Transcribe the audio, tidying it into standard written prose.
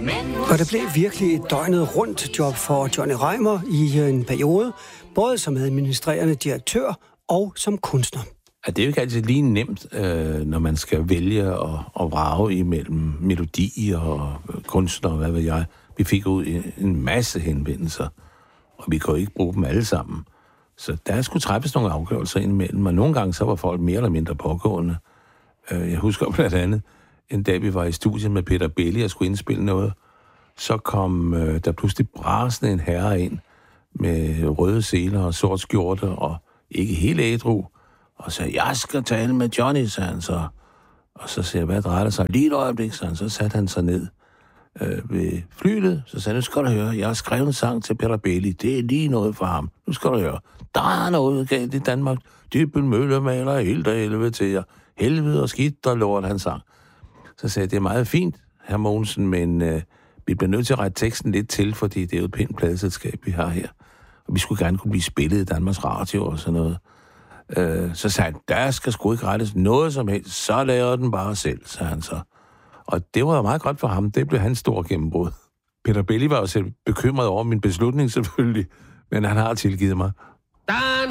Og det blev virkelig et døgnet rundt job for Johnny Reimer i en periode, både som administrerende direktør og som kunstner. Ja, det er jo ikke altid lige nemt, når man skal vælge og vrage imellem melodier og kunstnere, hvad ved jeg. Vi fik ud en masse henvendelser, og vi kunne ikke bruge dem alle sammen. Så der skulle træffes nogle afgørelser indimellem, og nogle gange så var folk mere eller mindre pågående. Jeg husker blandt andet, en dag vi var i studiet med Peter Belli og skulle indspille noget, så kom der pludselig brasende en herre ind med røde seler og sort skjorte og ikke helt ædru, og sagde, jeg skal tale med Johnny, sagde han så. Og så sagde jeg, hvad drejer det sig? Lige et øjeblik, sagde han. Så satte han sig ned ved flylet, så sagde han, nu skal du høre, jeg har skrevet en sang til Peter Belli, det er lige noget for ham. Nu skal du høre, der er noget galt i Danmark. Dyben møllemaler helt af helvede til jer. Helvede og skidt og lort, han sang. Så sagde jeg, det er meget fint, hr. Mogensen, men vi bliver nødt til at rette teksten lidt til, fordi det er jo et pænt pladeselskab, vi har her. Og vi skulle gerne kunne blive spillet i Danmarks Radio og sådan noget. Så sagde han, der skal sgu ikke rettes noget som helst, så laver den bare selv, sagde han så. Og det var meget godt for ham, det blev hans store gennembrud. Peter Belli var jo selv bekymret over min beslutning selvfølgelig, men han har tilgivet mig. Der er